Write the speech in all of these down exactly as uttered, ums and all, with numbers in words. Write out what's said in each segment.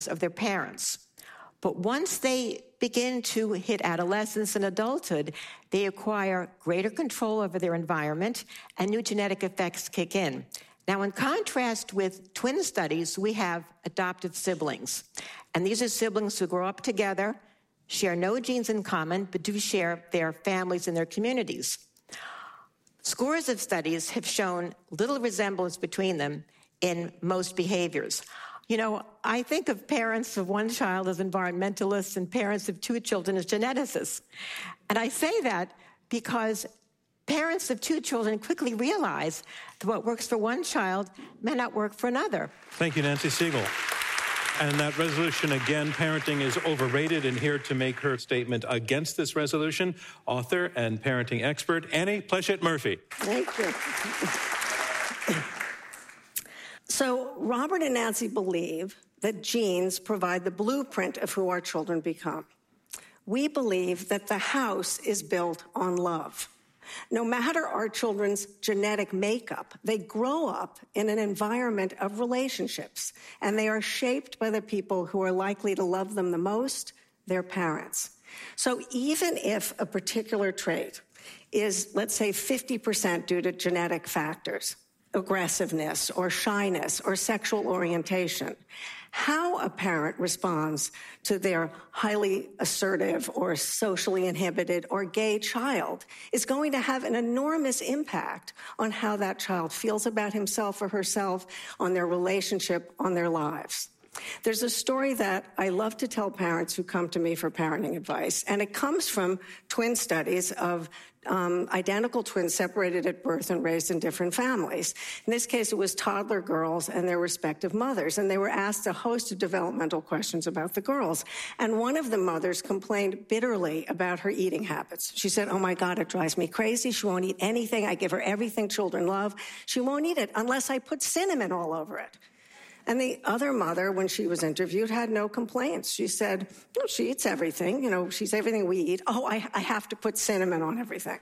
of their parents. But once they begin to hit adolescence and adulthood, they acquire greater control over their environment and new genetic effects kick in. Now, in contrast with twin studies, we have adoptive siblings. And these are siblings who grow up together, share no genes in common, but do share their families and their communities. Scores of studies have shown little resemblance between them in most behaviors. You know, I think of parents of one child as environmentalists and parents of two children as geneticists. And I say that because parents of two children quickly realize that what works for one child may not work for another. Thank you, Nancy Siegel. And that resolution, again, parenting is overrated. And here to make her statement against this resolution, author and parenting expert, Annie Pleshette Murphy. Thank you. So Robert and Nancy believe that genes provide the blueprint of who our children become. We believe that the house is built on love. No matter our children's genetic makeup, they grow up in an environment of relationships, and they are shaped by the people who are likely to love them the most, their parents. So even if a particular trait is, let's say, fifty percent due to genetic factors, aggressiveness or shyness or sexual orientation, how a parent responds to their highly assertive or socially inhibited or gay child is going to have an enormous impact on how that child feels about himself or herself, on their relationship, on their lives. There's a story that I love to tell parents who come to me for parenting advice, and it comes from twin studies of um, identical twins separated at birth and raised in different families. In this case, it was toddler girls and their respective mothers, and they were asked a host of developmental questions about the girls. And one of the mothers complained bitterly about her eating habits. She said, "Oh my God, it drives me crazy. She won't eat anything. I give her everything children love. She won't eat it unless I put cinnamon all over it." And the other mother, when she was interviewed, had no complaints. She said, "Oh, she eats everything. You know, she's everything we eat. Oh, I, I have to put cinnamon on everything."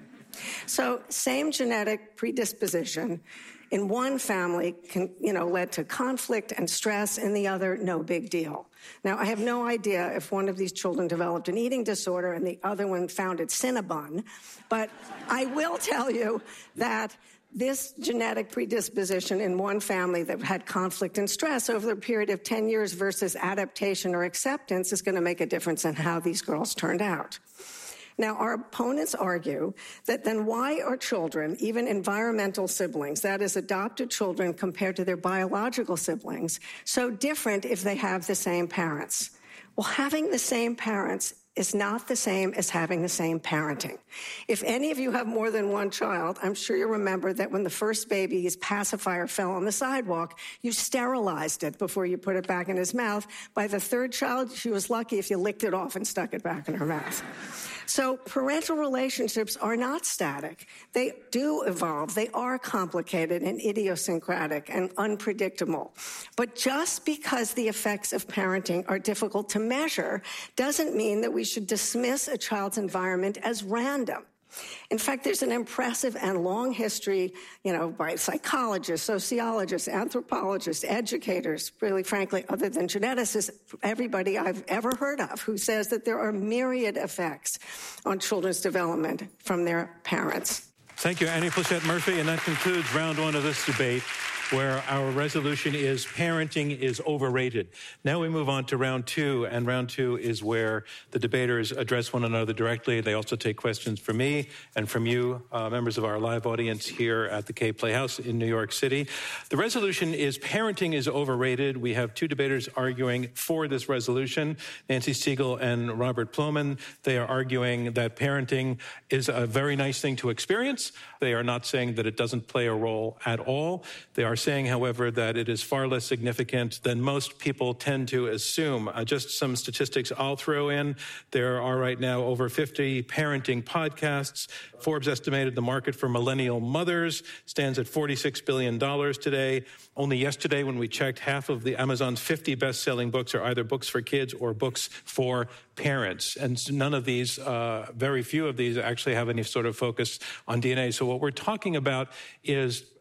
So same genetic predisposition in one family can, you know, led to conflict and stress. In the other, no big deal. Now, I have no idea if one of these children developed an eating disorder and the other one found it Cinnabon. But I will tell you that this genetic predisposition in one family that had conflict and stress over a period of ten years versus adaptation or acceptance is going to make a difference in how these girls turned out. Now, our opponents argue that then why are children, even environmental siblings, that is adopted children compared to their biological siblings, so different if they have the same parents? Well, having the same parents is not the same as having the same parenting. If any of you have more than one child, I'm sure you remember that when the first baby's pacifier fell on the sidewalk, you sterilized it before you put it back in his mouth. By the third child, she was lucky if you licked it off and stuck it back in her mouth. So parental relationships are not static. They do evolve. They are complicated and idiosyncratic and unpredictable. But just because the effects of parenting are difficult to measure doesn't mean that we should dismiss a child's environment as random. In fact, there's an impressive and long history, you know, by psychologists, sociologists, anthropologists, educators, really frankly, other than geneticists, everybody I've ever heard of who says that there are myriad effects on children's development from their parents. Thank you, Annie Pleshette Murphy. And that concludes round one of this debate, where our resolution is parenting is overrated. Now we move on to round two, and round two is where the debaters address one another directly. They also take questions from me and from you, uh, members of our live audience here at the Kaye Playhouse in New York City. The resolution is parenting is overrated. We have two debaters arguing for this resolution, Nancy Siegel and Robert Plomin. They are arguing that parenting is a very nice thing to experience. They are not saying that it doesn't play a role at all. They are saying, however, that it is far less significant than most people tend to assume. Uh, just some statistics I'll throw in. There are right now over fifty parenting podcasts. Forbes estimated the market for millennial mothers stands at forty-six billion dollars today. Only yesterday, when we checked, half of the Amazon's fifty best-selling books are either books for kids or books for parents. And none of these, uh, very few of these actually have any sort of focus on D N A. So what we're talking about is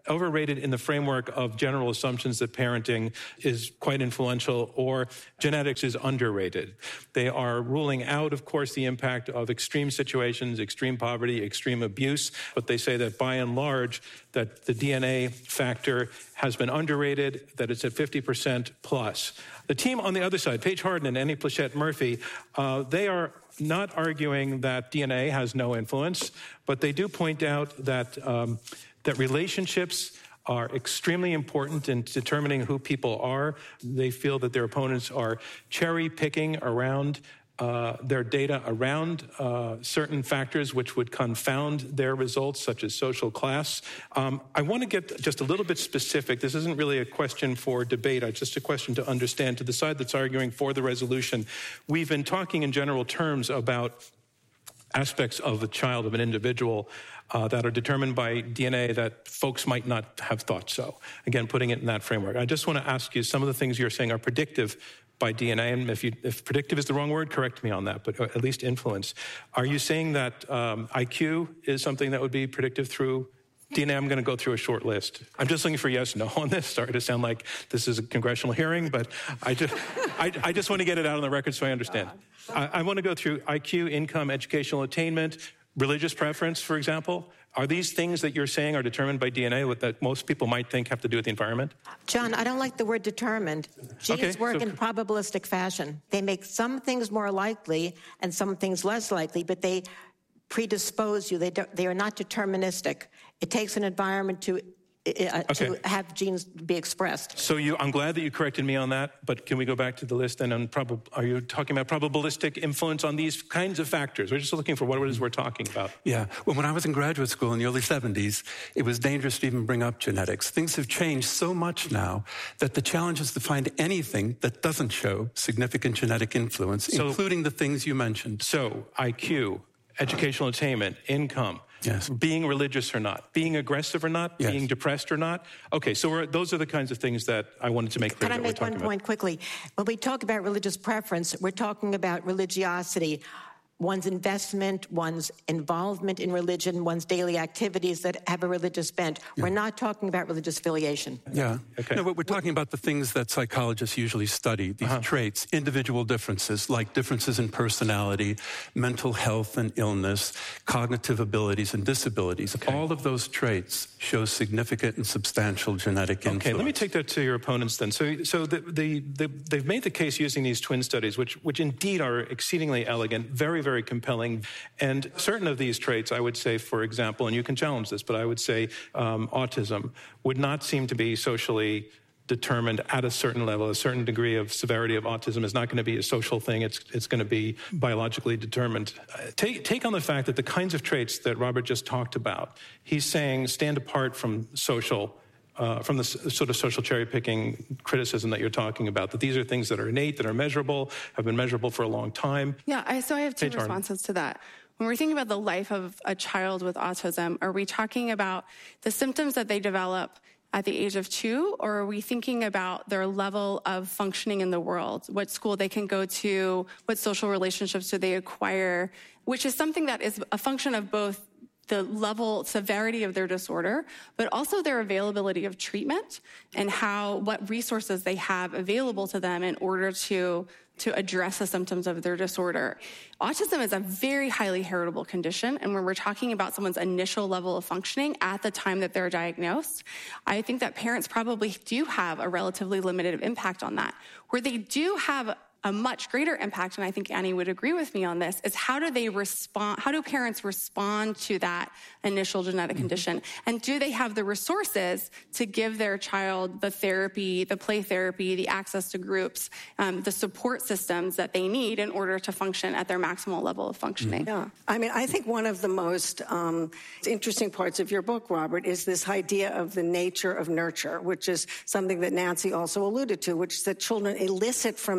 overrated in the framework of general assumptions that parenting is quite influential or genetics is underrated. They are ruling out, of course, the impact of extreme situations, extreme poverty, extreme abuse, but they say that by and large, that the D N A factor has been underrated, that it's at fifty percent plus. The team on the other side, Paige Harden and Annie Pleshette Murphy, uh, they are not arguing that D N A has no influence, but they do point out that um, that relationships are extremely important in determining who people are. They feel that their opponents are cherry-picking around uh, their data around uh, certain factors which would confound their results, such as social class. Um, I want to get just a little bit specific. This isn't really a question for debate. It's just a question to understand. To the side that's arguing for the resolution, we've been talking in general terms about aspects of a child, of an individual, uh, that are determined by D N A that folks might not have thought so. Again, putting it in that framework. I just want to ask you, some of the things you're saying are predictive by D N A, and if, you, if predictive is the wrong word, correct me on that, but at least influence. Are you saying that um, I Q is something that would be predictive through D N A? I'm going to go through a short list. I'm just looking for yes, no on this. Sorry to sound like this is a congressional hearing, but I just, I, I just want to get it out on the record so I understand. I, I want to go through I Q, income, educational attainment, religious preference, for example. Are these things that you're saying are determined by D N A that most people might think have to do with the environment? John, I don't like the word determined. Genes okay, work so, in probabilistic fashion. They make some things more likely and some things less likely, but they predispose you. They, do, they are not deterministic. It takes an environment to Uh, okay. to have genes be expressed. So you, I'm glad that you corrected me on that, but can we go back to the list then? On prob- are you talking about probabilistic influence on these kinds of factors? We're just looking for what it is we're talking about. Yeah. Well, when I was in graduate school in the early seventies, it was dangerous to even bring up genetics. Things have changed so much now that the challenge is to find anything that doesn't show significant genetic influence, so, including the things you mentioned. So I Q, educational attainment, income, yes, being religious or not, being aggressive or not, yes, being depressed or not. Okay, so we're, those are the kinds of things that I wanted to make clear. Can I make one point quickly? When we talk about religious preference, we're talking about religiosity, one's investment, one's involvement in religion, one's daily activities that have a religious bent. Yeah. We're not talking about religious affiliation. Yeah. Okay. No, but we're talking about the things that psychologists usually study, these uh-huh. traits, individual differences, like differences in personality, mental health and illness, cognitive abilities and disabilities. Okay. All of those traits show significant and substantial genetic influence. Okay, let me take that to your opponents then. So, so the, the, the, they've made the case using these twin studies, which, which indeed are exceedingly elegant, very, very compelling. And certain of these traits, I would say, for example, and you can challenge this, but I would say um, autism would not seem to be socially determined at a certain level. A certain degree of severity of autism is not going to be a social thing. It's, it's going to be biologically determined. Uh, take, take on the fact that the kinds of traits that Robert just talked about, he's saying stand apart from social Uh, from the sort of social cherry-picking criticism that you're talking about, that these are things that are innate, that are measurable, have been measurable for a long time. Yeah, I, so I have two Paige responses Harden. to that. When we're thinking about the life of a child with autism, are we talking about the symptoms that they develop at the age of two, or are we thinking about their level of functioning in the world, what school they can go to, what social relationships do they acquire, which is something that is a function of both the level, severity of their disorder, but also their availability of treatment and how, what resources they have available to them in order to, to address the symptoms of their disorder. Autism is a very highly heritable condition, and when we're talking about someone's initial level of functioning at the time that they're diagnosed, I think that parents probably do have a relatively limited impact on that. Where they do have a much greater impact, and I think Annie would agree with me on this, is how do they respond, how do parents respond to that initial genetic mm-hmm. condition? And do they have the resources to give their child the therapy, the play therapy, the access to groups, um, the support systems that they need in order to function at their maximal level of functioning? Yeah. I mean, I think one of the most um, interesting parts of your book, Robert, is this idea of the nature of nurture, which is something that Nancy also alluded to, which is that children elicit from their environment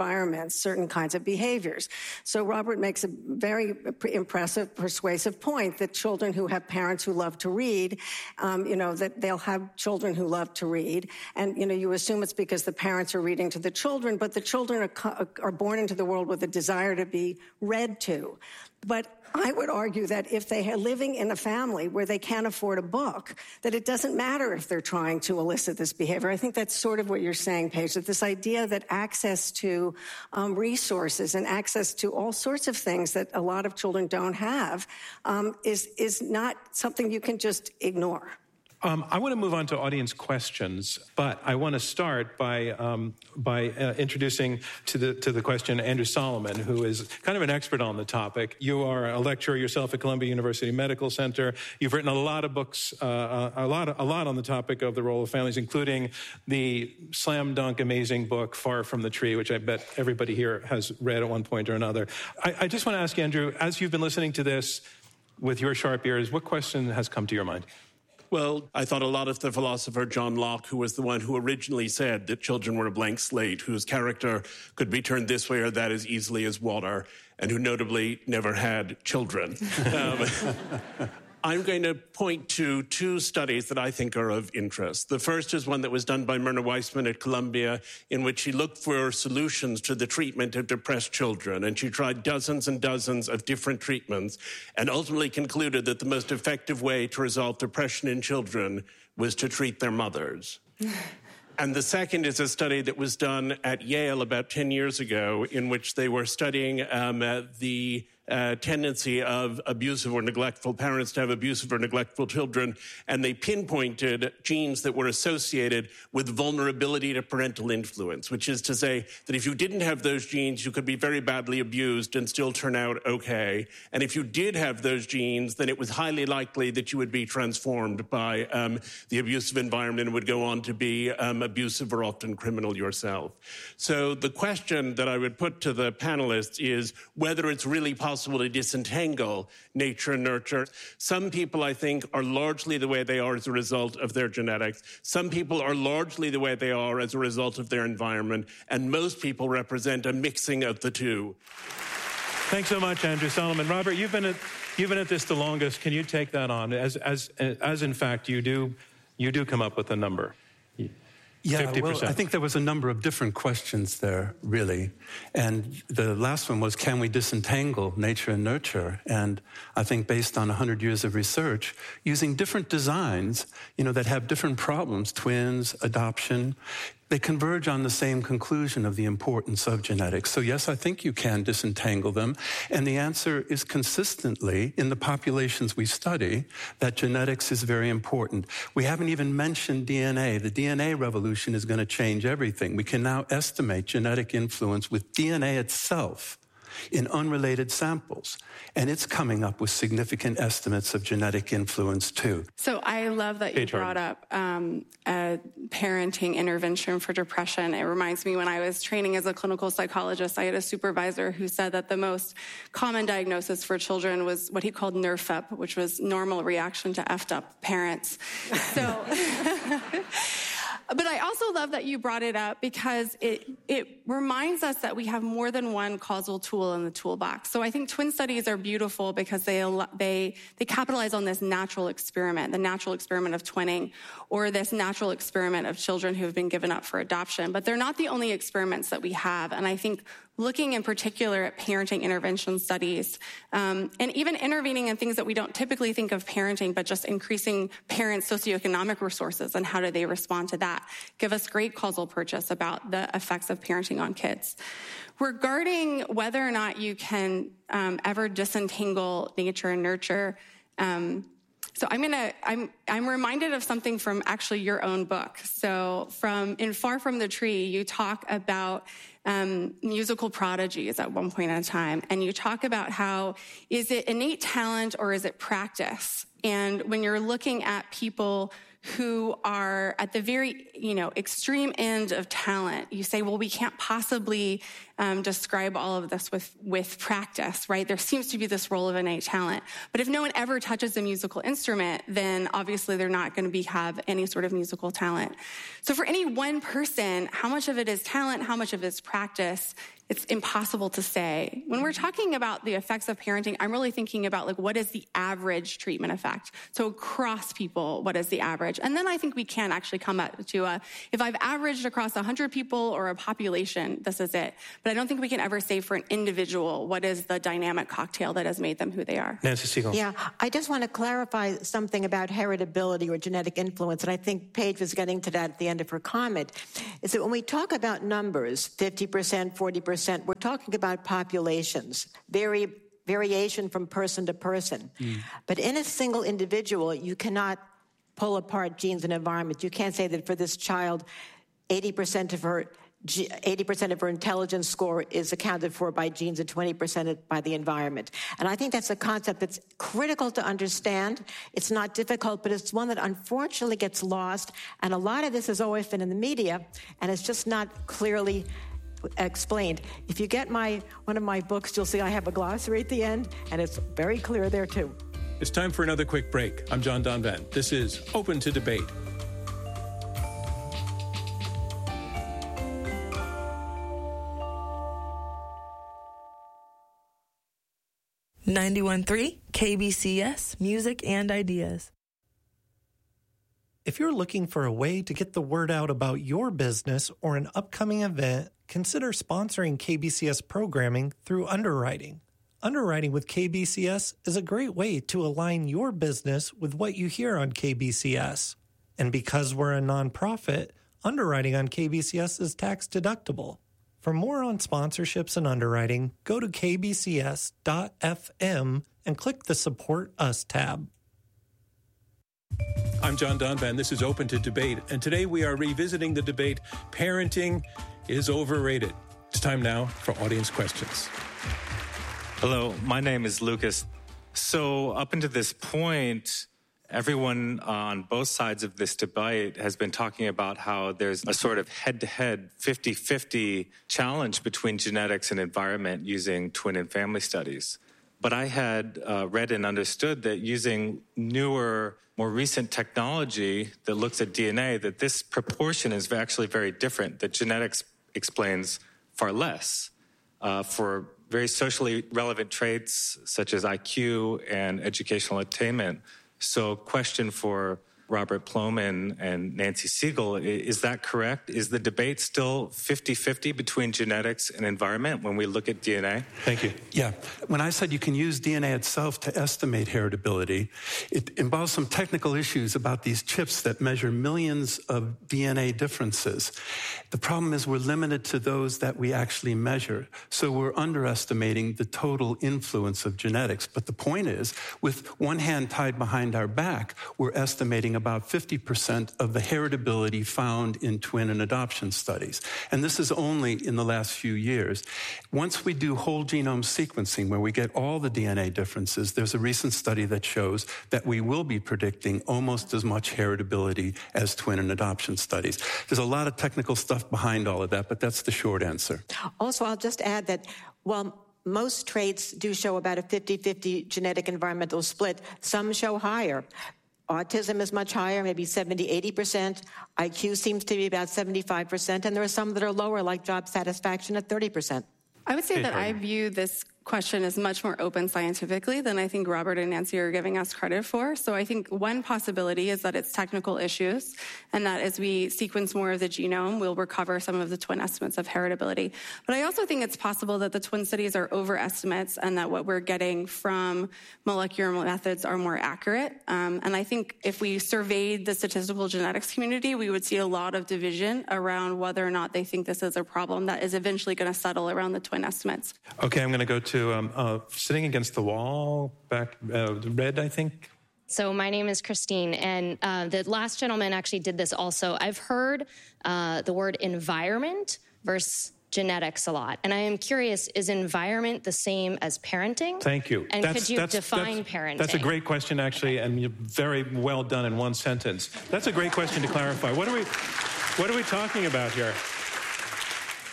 environments certain kinds of behaviors. So Robert makes a very impressive, persuasive point that children who have parents who love to read, um, you know, that they'll have children who love to read. And, you know, you assume it's because the parents are reading to the children, but the children are, are born into the world with a desire to be read to. But I would argue that if they are living in a family where they can't afford a book, that it doesn't matter if they're trying to elicit this behavior. I think that's sort of what you're saying, Paige, that this idea that access to um, resources and access to all sorts of things that a lot of children don't have um, is, is not something you can just ignore. Um, I want to move on to audience questions, but I want to start by um, by uh, introducing to the to the question Andrew Solomon, who is kind of an expert on the topic. You are a lecturer yourself at Columbia University Medical Center. You've written a lot of books, uh, a lot a lot on the topic of the role of families, including the slam dunk amazing book Far from the Tree, which I bet everybody here has read at one point or another. I, I just want to ask you, Andrew, as you've been listening to this with your sharp ears, what question has come to your mind? Well, I thought a lot of the philosopher John Locke, who was the one who originally said that children were a blank slate, whose character could be turned this way or that as easily as water, and who notably never had children. um, I'm going to point to two studies that I think are of interest. The first is one that was done by Myrna Weissman at Columbia, in which she looked for solutions to the treatment of depressed children. And she tried dozens and dozens of different treatments and ultimately concluded that the most effective way to resolve depression in children was to treat their mothers. And the second is a study that was done at Yale about ten years ago, in which they were studying um, uh, the Uh, tendency of abusive or neglectful parents to have abusive or neglectful children, and they pinpointed genes that were associated with vulnerability to parental influence, which is to say that if you didn't have those genes, you could be very badly abused and still turn out okay. And if you did have those genes, then it was highly likely that you would be transformed by um, the abusive environment and would go on to be um, abusive or often criminal yourself. So the question that I would put to the panelists is whether it's really possible to disentangle nature and nurture. Some people, I think, are largely the way they are as a result of their genetics. Some people are largely the way they are as a result of their environment. And most people represent a mixing of the two. Thanks so much, Andrew Solomon. Robert, you've been at, you've been at this the longest. Can you take that on? As, as, as in fact, you do, you do come up with a number. Yeah, fifty percent. well, I think there was a number of different questions there, really. And the last one was, can we disentangle nature and nurture? And I think based on one hundred years of research, using different designs, you know, that have different problems, twins, adoption, they converge on the same conclusion of the importance of genetics. So yes, I think you can disentangle them. And the answer is consistently, in the populations we study, that genetics is very important. We haven't even mentioned D N A. The D N A revolution is going to change everything. We can now estimate genetic influence with D N A itself in unrelated samples. And it's coming up with significant estimates of genetic influence, too. So I love that you brought up um, a parenting intervention for depression. It reminds me when I was training as a clinical psychologist, I had a supervisor who said that the most common diagnosis for children was what he called N R F U P, which was normal reaction to effed up parents. So... But I also love that you brought it up because it it reminds us that we have more than one causal tool in the toolbox. So I think twin studies are beautiful because they they they capitalize on this natural experiment, the natural experiment of twinning, or this natural experiment of children who have been given up for adoption. But they're not the only experiments that we have. And I think looking in particular at parenting intervention studies, um, and even intervening in things that we don't typically think of parenting, but just increasing parents' socioeconomic resources and how do they respond to that, give us great causal purchase about the effects of parenting on kids. Regarding whether or not you can um, ever disentangle nature and nurture, um, So I'm gonna. I'm. I'm reminded of something from actually your own book. So from in Far from the Tree, you talk about um, musical prodigies at one point in time, and you talk about how is it innate talent or is it practice? And when you're looking at people who are at the very, you know, extreme end of talent, you say, well, we can't possibly um, describe all of this with, with practice, right? There seems to be this role of innate talent. But if no one ever touches a musical instrument, then obviously they're not going to be have any sort of musical talent. So for any one person, how much of it is talent, how much of it is practice? it's impossible to say. When we're talking about the effects of parenting, I'm really thinking about like what is the average treatment effect? So across people, what is the average? And then I think we can actually come at, to a, if I've averaged across one hundred people or a population, this is it. But I don't think we can ever say for an individual what is the dynamic cocktail that has made them who they are. Nancy Siegel. Yeah, I just want to clarify something about heritability or genetic influence, and I think Paige was getting to that at the end of her comment, is that when we talk about numbers, fifty percent, forty percent, we're talking about populations, very variation from person to person. Mm. But in a single individual, you cannot pull apart genes and environment. You can't say that for this child, eighty percent of her eighty percent of her intelligence score is accounted for by genes and twenty percent by the environment. And I think that's a concept that's critical to understand. It's not difficult, but it's one that unfortunately gets lost. And a lot of this has always been in the media, and it's just not clearly explained. If you get my one of my books, you'll see I have a glossary at the end, and it's very clear there too. It's time for another quick break. I'm John Donvan. This is Open to Debate. ninety-one point three K B C S, Music and Ideas. If you're looking for a way to get the word out about your business or an upcoming event, consider sponsoring K B C S programming through underwriting. Underwriting with K B C S is a great way to align your business with what you hear on K B C S. And because we're a nonprofit, underwriting on K B C S is tax deductible. For more on sponsorships and underwriting, go to k b c s dot f m and click the Support Us tab. I'm John Donvan. This is Open to Debate, and today we are revisiting the debate, Parenting is Overrated. It's time now for audience questions. Hello, my name is Lucas. So up until this point, everyone on both sides of this debate has been talking about how there's a sort of head-to-head fifty-fifty challenge between genetics and environment using twin and family studies. But I had uh, read and understood that using newer, more recent technology that looks at D N A, that this proportion is actually very different, that genetics explains far less uh, for very socially relevant traits such as I Q and educational attainment. So question for Robert Plomin and Nancy Siegel, is that correct? Is the debate still fifty-fifty between genetics and environment when we look at D N A? Thank you. Yeah. When I said you can use D N A itself to estimate heritability, it involves some technical issues about these chips that measure millions of D N A differences. The problem is we're limited to those that we actually measure. So we're underestimating the total influence of genetics. But the point is, with one hand tied behind our back, we're estimating about fifty percent of the heritability found in twin and adoption studies. And this is only in the last few years. Once we do whole genome sequencing, where we get all the D N A differences, there's a recent study that shows that we will be predicting almost as much heritability as twin and adoption studies. There's a lot of technical stuff behind all of that, but that's the short answer. Also, I'll just add that while most traits do show about a fifty-fifty genetic environmental split, some show higher. Autism is much higher, maybe seventy, eighty percent. I Q seems to be about seventy-five percent, and there are some that are lower, like job satisfaction at thirty percent. I would say that I view this question as much more open scientifically than I think Robert and Nancy are giving us credit for. So I think one possibility is that it's technical issues, and that as we sequence more of the genome, we'll recover some of the twin estimates of heritability. But I also think it's possible that the twin studies are overestimates and that what we're getting from molecular methods are more accurate. Um, and I think if we surveyed the statistical genetics community, we would see a lot of division around whether or not they think this is a problem that is eventually going to settle around the twin estimates. Okay, I'm going to go to um, uh, sitting against the wall, back, uh, red, I think. So my name is Christine, and uh, the last gentleman actually did this also. I've heard uh, the word environment versus genetics a lot, and I am curious, is environment the same as parenting? Thank you. And that's, could you that's, define that's, parenting? That's a great question, actually, and you're very well done in one sentence. That's a great question to clarify. What are we, what are we talking about here?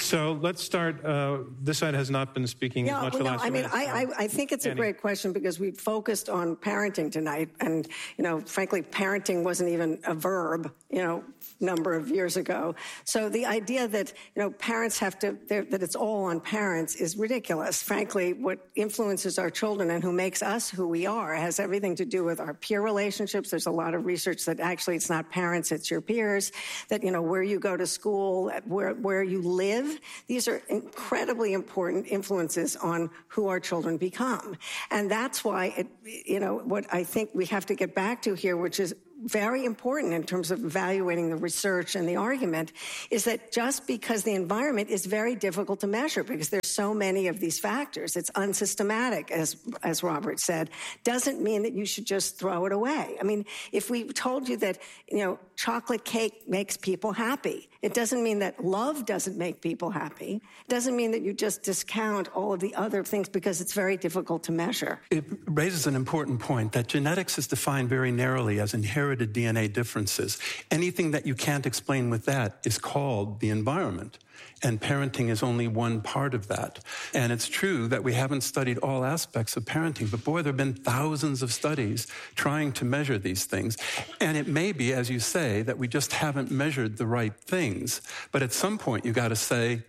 So let's start. Uh, this side has not been speaking yeah, as much well, for the no, last I few mean, minutes. I, I, I think it's Annie. a great question because we focused on parenting tonight. And, you know, frankly, parenting wasn't even a verb, you know, number of years ago. So the idea that, you know, parents have to, that it's all on parents is ridiculous. Frankly, what influences our children and who makes us who we are has everything to do with our peer relationships. There's a lot of research that actually it's not parents, it's your peers, that, you know, where you go to school, where, where you live. These are incredibly important influences on who our children become. And that's why, it, you know, what I think we have to get back to here, which is very important in terms of evaluating the research and the argument, is that just because the environment is very difficult to measure because there's so many of these factors, it's unsystematic, as as Robert said, doesn't mean that you should just throw it away. I mean, if we told you that, you know, chocolate cake makes people happy, it doesn't mean that love doesn't make people happy. It doesn't mean that you just discount all of the other things because it's very difficult to measure. It raises an important point that genetics is defined very narrowly as inherited D N A differences. Anything that you can't explain with that is called the environment. And parenting is only one part of that. And it's true that we haven't studied all aspects of parenting, but boy, there have been thousands of studies trying to measure these things. And it may be, as you say, that we just haven't measured the right things. But at some point, you got to say,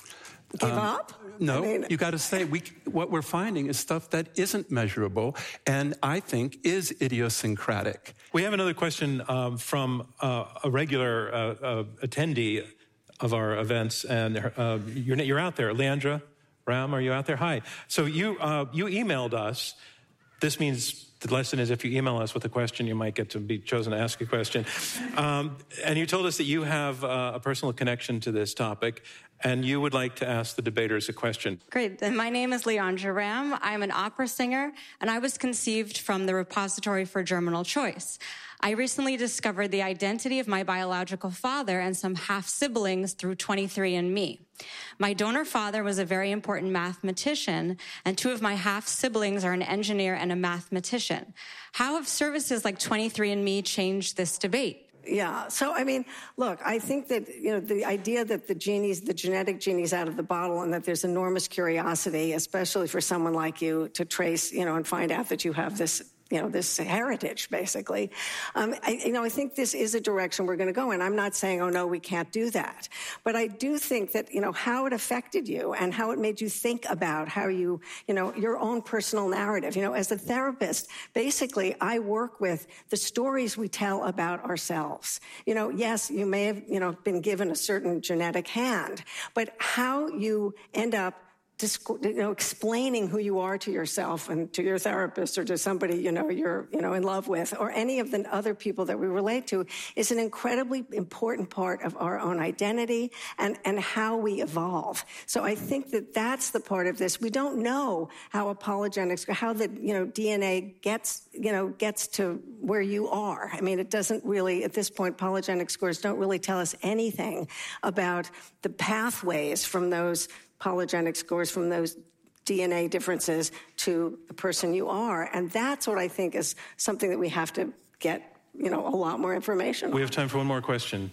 Give um, up? No, I mean, you got to say we. What we're finding is stuff that isn't measurable, and I think is idiosyncratic. We have another question um, from uh, a regular uh, uh, attendee of our events, and uh, you're, you're out there, Leandra Ram. Are you out there? Hi. So you uh, you emailed us. This means the lesson is if you email us with a question, you might get to be chosen to ask a question. Um, and you told us that you have uh, a personal connection to this topic, and you would like to ask the debaters a question. Great. My name is Leandra Ram. I'm an opera singer, and I was conceived from the Repository for Germinal Choice. I recently discovered the identity of my biological father and some half-siblings through twenty-three and me. My donor father was a very important mathematician, and two of my half-siblings are an engineer and a mathematician. How have services like twenty-three and me changed this debate? Yeah. So, I mean, look, I think that, you know, the idea that the genie's, the genetic genie's out of the bottle and that there's enormous curiosity, especially for someone like you to trace, you know, and find out that you have this, you know, this heritage, basically. Um, I, you know, I think this is a direction we're going to go in. I'm not saying, oh, no, we can't do that. But I do think that, you know, how it affected you and how it made you think about how you, you know, your own personal narrative. You know, as a therapist, basically, I work with the stories we tell about ourselves. You know, yes, you may have, you know, been given a certain genetic hand, but how you end up you know, explaining who you are to yourself and to your therapist or to somebody, you know, you're, you know, in love with, or any of the other people that we relate to, is an incredibly important part of our own identity and, and how we evolve. So I think that that's the part of this. We don't know how apologetics, how the, you know, D N A gets, you know, gets to where you are. I mean, it doesn't really, at this point, polygenic scores don't really tell us anything about the pathways from those polygenic scores, from those D N A differences to the person you are. And that's what I think is something that we have to get, you know, a lot more information on. We have time for one more question,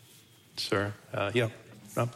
sir. Uh, yeah, Rob?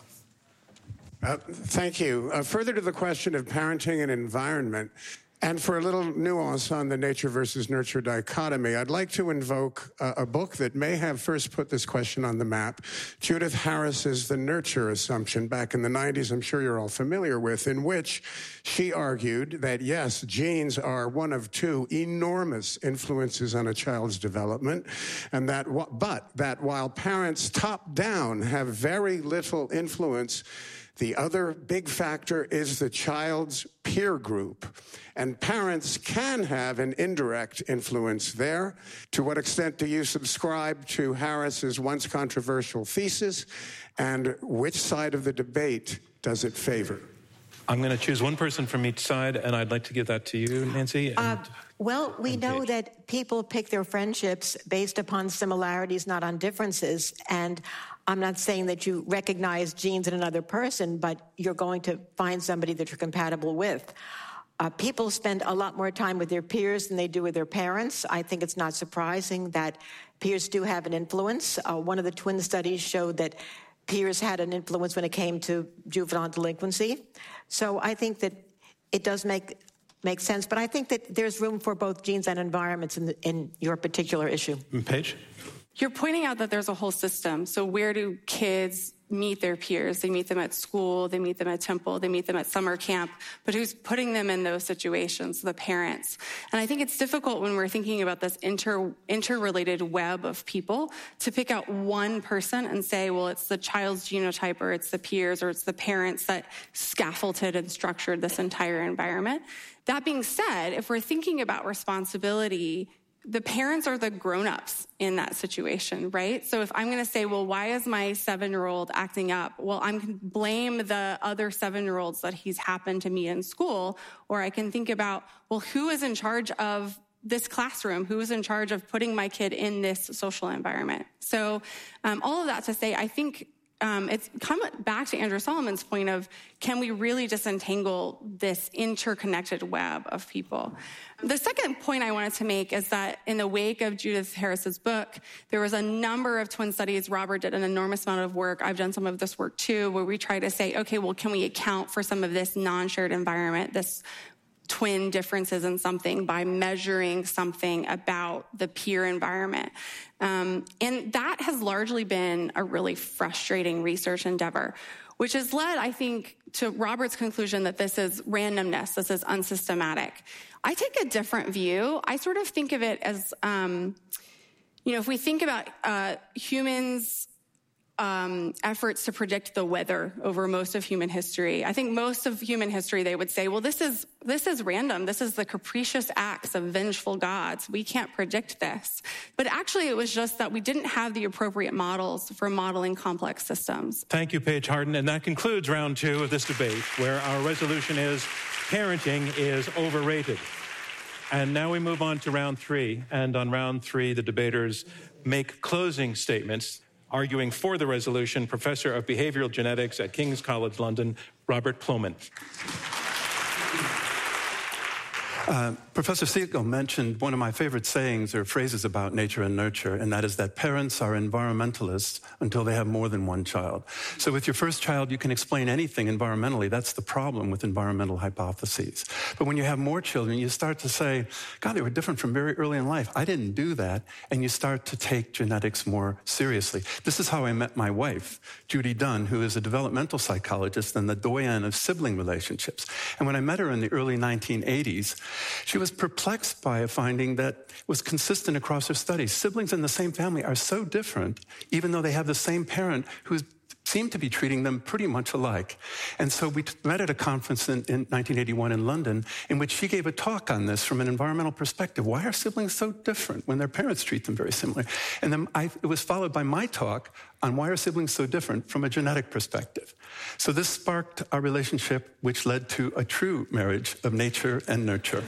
Uh, thank you. Uh, further to the question of parenting and environment, and for a little nuance on the nature versus nurture dichotomy, I'd like to invoke uh, a book that may have first put this question on the map, Judith Harris's The Nurture Assumption back in the nineties, I'm sure you're all familiar with, in which she argued that, yes, genes are one of two enormous influences on a child's development, and that, but that while parents top down have very little influence, the other big factor is the child's peer group. And parents can have an indirect influence there. To what extent do you subscribe to Harris's once controversial thesis? And which side of the debate does it favor? I'm going to choose one person from each side, and I'd like to give that to you, Nancy. And, uh, well, we and know Kate. that people pick their friendships based upon similarities, not on differences. And I'm not saying that you recognize genes in another person, but you're going to find somebody that you're compatible with. Uh, people spend a lot more time with their peers than they do with their parents. I think it's not surprising that peers do have an influence. Uh, one of the twin studies showed that peers had an influence when it came to juvenile delinquency. So I think that it does make make sense. But I think that there's room for both genes and environments in, the, in your particular issue. Paige? You're pointing out that there's a whole system. So where do kids meet their peers? They meet them at school, they meet them at temple, they meet them at summer camp, but who's putting them in those situations? The parents. And I think it's difficult when we're thinking about this inter interrelated web of people to pick out one person and say, well, it's the child's genotype, or it's the peers, or it's the parents that scaffolded and structured this entire environment. That being said, if we're thinking about responsibility, the parents are the grown-ups in that situation, right? So if I'm going to say, well, why is my seven-year-old acting up? Well, I can blame the other seven-year-olds that he's happened to meet in school, or I can think about, well, who is in charge of this classroom? Who is in charge of putting my kid in this social environment? So um, all of that to say, I think Um, it's come back to Andrew Solomon's point of, can we really disentangle this interconnected web of people? The second point I wanted to make is that in the wake of Judith Harris's book, there was a number of twin studies. Robert did an enormous amount of work. I've done some of this work too, where we try to say, okay, well, can we account for some of this non-shared environment, this twin differences in something by measuring something about the peer environment. Um, and that has largely been a really frustrating research endeavor, which has led, I think, to Robert's conclusion that this is randomness, this is unsystematic. I take a different view. I sort of think of it as, um, you know, if we think about uh, humans' Um, efforts to predict the weather over most of human history. I think most of human history, they would say, well, this is this is random. This is the capricious acts of vengeful gods. We can't predict this. But actually, it was just that we didn't have the appropriate models for modeling complex systems. Thank you, Paige Harden. And that concludes round two of this debate, where our resolution is parenting is overrated. And now we move on to round three. And on round three, the debaters make closing statements. Arguing for the resolution, Professor of Behavioral Genetics at King's College London, Robert Plomin. Uh, Professor Siegel mentioned one of my favorite sayings or phrases about nature and nurture, and that is that parents are environmentalists until they have more than one child. So with your first child, you can explain anything environmentally. That's the problem with environmental hypotheses. But when you have more children, you start to say, God, they were different from very early in life. I didn't do that. And you start to take genetics more seriously. This is how I met my wife, Judy Dunn, who is a developmental psychologist and the doyen of sibling relationships. And when I met her in the early nineteen eighties, she was perplexed by a finding that was consistent across her studies. Siblings in the same family are so different, even though they have the same parent who seemed to be treating them pretty much alike. And so we met at a conference in, in nineteen eighty-one in London, in which she gave a talk on this from an environmental perspective. Why are siblings so different when their parents treat them very similar? And then I, it was followed by my talk on why are siblings so different from a genetic perspective. So this sparked our relationship, which led to a true marriage of nature and nurture.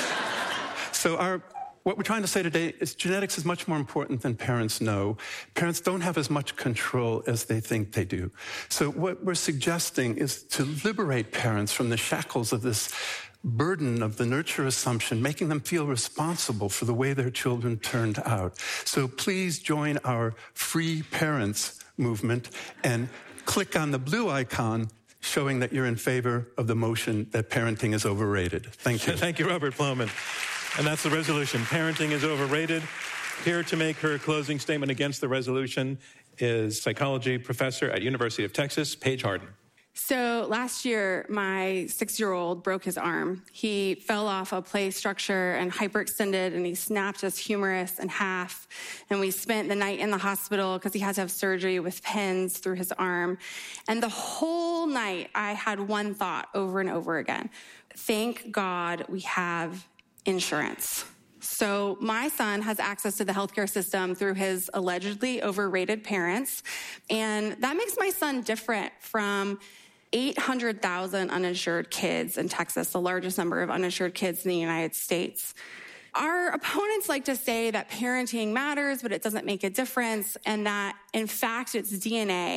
So our What we're trying to say today is genetics is much more important than parents know. Parents don't have as much control as they think they do. So what we're suggesting is to liberate parents from the shackles of this burden of the nurture assumption, making them feel responsible for the way their children turned out. So please join our Free Parents movement and click on the blue icon showing that you're in favor of the motion that parenting is overrated. Thank you. Thank you, Robert Plomin. And that's the resolution. Parenting is overrated. Here to make her closing statement against the resolution is psychology professor at University of Texas, Paige Harden. So last year, my six-year-old broke his arm. He fell off a play structure and hyperextended, and he snapped his humerus in half. And we spent the night in the hospital because he had to have surgery with pins through his arm. And the whole night, I had one thought over and over again. Thank God we have insurance. So my son has access to the healthcare system through his allegedly overrated parents. And that makes my son different from eight hundred thousand uninsured kids in Texas, the largest number of uninsured kids in the United States. Our opponents like to say that parenting matters, but it doesn't make a difference, and that, in fact, it's D N A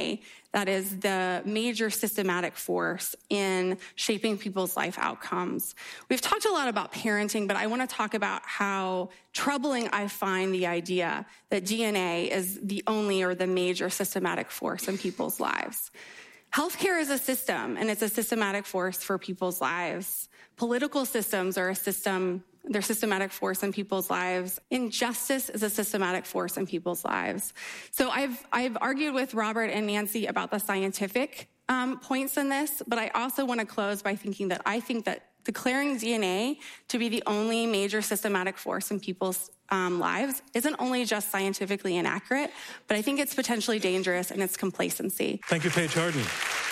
that is the major systematic force in shaping people's life outcomes. We've talked a lot about parenting, but I want to talk about how troubling I find the idea that D N A is the only or the major systematic force in people's lives. Healthcare is a system, and it's a systematic force for people's lives. Political systems are a system, they're systematic force in people's lives. Injustice is a systematic force in people's lives. So I've, I've argued with Robert and Nancy about the scientific um, points in this, but I also want to close by thinking that I think that declaring D N A to be the only major systematic force in people's um, lives isn't only just scientifically inaccurate, but I think it's potentially dangerous in its complacency. Thank you, Paige Harden.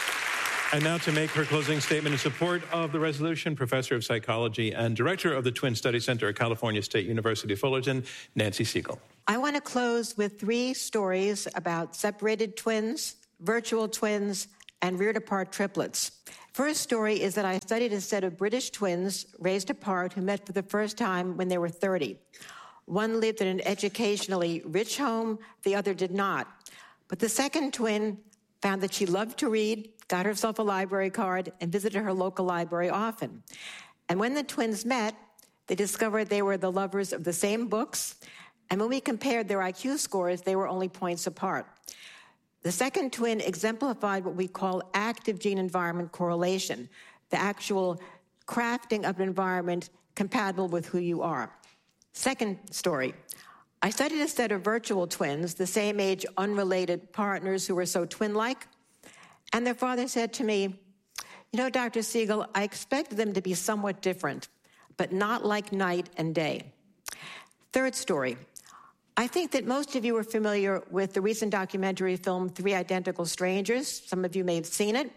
And now to make her closing statement in support of the resolution, Professor of Psychology and Director of the Twin Study Center at California State University, Fullerton, Nancy Siegel. I want to close with three stories about separated twins, virtual twins, and reared-apart triplets. First story is that I studied a set of British twins raised apart who met for the first time when they were thirty. One lived in an educationally rich home, the other did not. But the second twin found that she loved to read, got herself a library card, and visited her local library often. And when the twins met, they discovered they were the lovers of the same books, and when we compared their I Q scores, they were only points apart. The second twin exemplified what we call active gene-environment correlation, the actual crafting of an environment compatible with who you are. Second story. I studied a set of virtual twins, the same age, unrelated partners who were so twin-like, and their father said to me, you know, Doctor Siegel, I expected them to be somewhat different, but not like night and day. Third story. I think that most of you are familiar with the recent documentary film, Three Identical Strangers. Some of you may have seen it.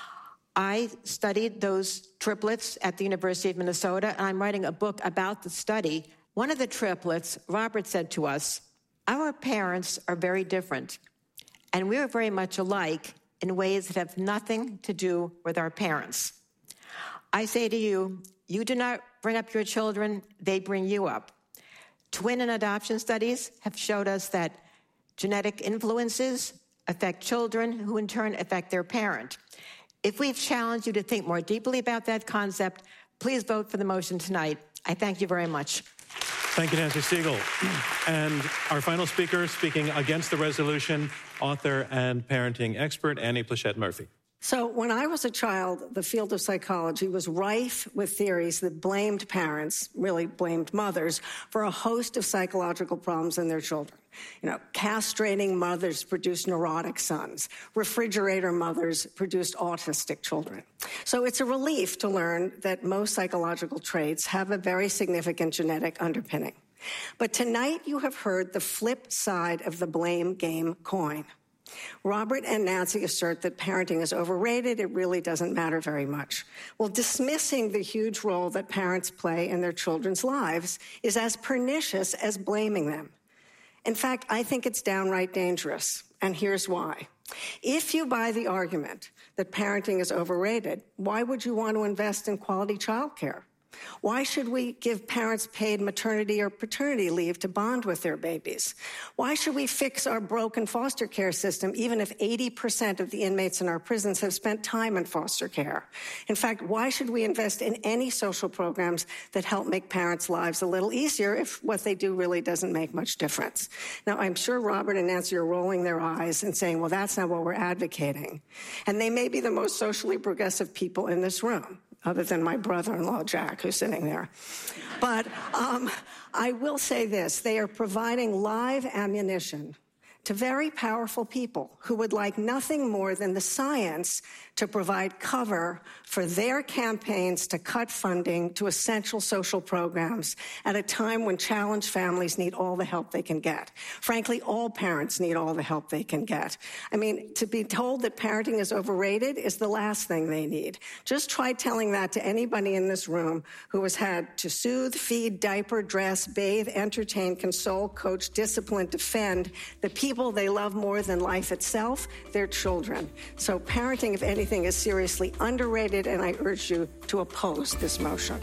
I studied those triplets at the University of Minnesota, and I'm writing a book about the study. One of the triplets, Robert, said to us, our parents are very different, and we are very much alike in ways that have nothing to do with our parents. I say to you, you do not bring up your children, they bring you up. Twin and adoption studies have showed us that genetic influences affect children, who in turn affect their parent. If we've challenged you to think more deeply about that concept, please vote for the motion tonight. I thank you very much. Thank you, Nancy Siegel. And our final speaker, speaking against the resolution, author and parenting expert, Annie Pleshette Murphy. So when I was a child, the field of psychology was rife with theories that blamed parents, really blamed mothers, for a host of psychological problems in their children. You know, castrating mothers produced neurotic sons. Refrigerator mothers produced autistic children. So it's a relief to learn that most psychological traits have a very significant genetic underpinning. But tonight you have heard the flip side of the blame game coin. Robert and Nancy assert that parenting is overrated, it really doesn't matter very much. Well, dismissing the huge role that parents play in their children's lives is as pernicious as blaming them. In fact, I think it's downright dangerous, and here's why. If you buy the argument that parenting is overrated, why would you want to invest in quality childcare? Why should we give parents paid maternity or paternity leave to bond with their babies? Why should we fix our broken foster care system, even if eighty percent of the inmates in our prisons have spent time in foster care? In fact, why should we invest in any social programs that help make parents' lives a little easier if what they do really doesn't make much difference? Now, I'm sure Robert and Nancy are rolling their eyes and saying, well, that's not what we're advocating. And they may be the most socially progressive people in this room, other than my brother-in-law, Jack, who's sitting there. But um, I will say this, they are providing live ammunition to very powerful people who would like nothing more than the science to provide cover for their campaigns to cut funding to essential social programs at a time when challenged families need all the help they can get. Frankly, all parents need all the help they can get. I mean, to be told that parenting is overrated is the last thing they need. Just try telling that to anybody in this room who has had to soothe, feed, diaper, dress, bathe, entertain, console, coach, discipline, defend the people they love more than life itself, their children. So parenting, if anything, is seriously underrated, and I urge you to oppose this motion.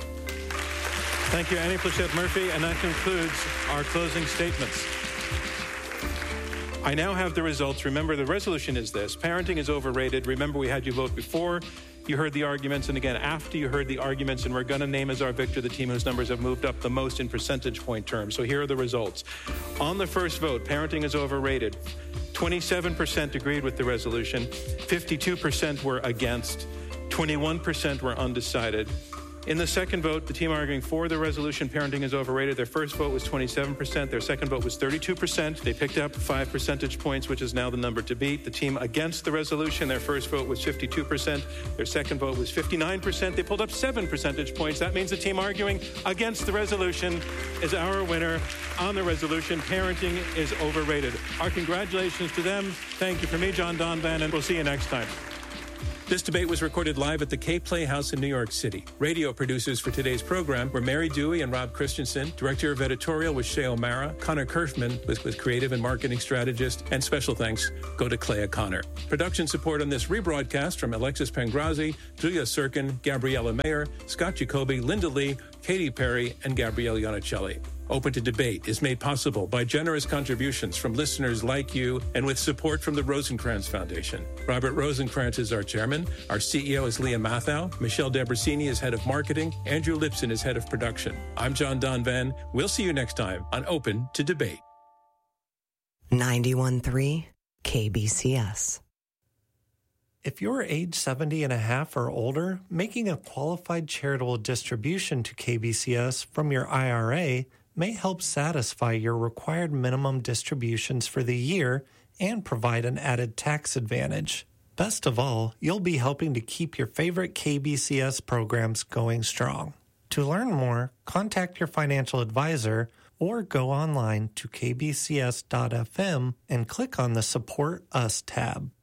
Thank you, Annie Pleshette Murphy, and that concludes our closing statements. I now have the results. Remember, the resolution is this. Parenting is overrated. Remember, we had you vote before you heard the arguments, and again, after you heard the arguments, and we're going to name as our victor the team whose numbers have moved up the most in percentage point terms. So here are the results. On the first vote, parenting is overrated. twenty-seven percent agreed with the resolution. fifty-two percent were against. twenty-one percent were undecided. In the second vote, the team arguing for the resolution, parenting is overrated, their first vote was twenty-seven percent. Their second vote was thirty-two percent. They picked up five percentage points, which is now the number to beat. The team against the resolution, their first vote was fifty-two percent. Their second vote was fifty-nine percent. They pulled up seven percentage points. That means the team arguing against the resolution is our winner on the resolution. Parenting is overrated. Our congratulations to them. Thank you from me, John Donvan, and we'll see you next time. This debate was recorded live at the K Playhouse in New York City. Radio producers for today's program were Mary Dewey and Rob Christensen. Director of editorial was Shay O'Mara. Connor Kirschman was with creative and marketing strategist. And special thanks go to Clea Connor. Production support on this rebroadcast from Alexis Pengrazi, Julia Sirkin, Gabriella Mayer, Scott Jacoby, Linda Lee, Katy Perry, and Gabrielle Iannicelli. Open to Debate is made possible by generous contributions from listeners like you and with support from the Rosencrantz Foundation. Robert Rosencrantz is our chairman. Our C E O is Leah Mathau. Michelle Debrasini is head of marketing. Andrew Lipson is head of production. I'm John Donvan. We'll see you next time on Open to Debate. ninety-one point three K B C S. If you're age seventy and a half or older, making a qualified charitable distribution to K B C S from your I R A may help satisfy your required minimum distributions for the year and provide an added tax advantage. Best of all, you'll be helping to keep your favorite K B C S programs going strong. To learn more, contact your financial advisor or go online to k b c s dot f m and click on the Support Us tab.